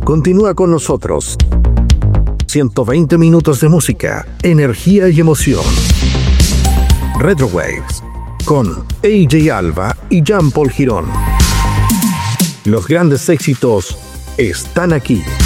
Continúa con nosotros. 120 minutos de música, energía y emoción. Retro Waves con AJ Alba y Jean Paul Girón. Los grandes éxitos están aquí.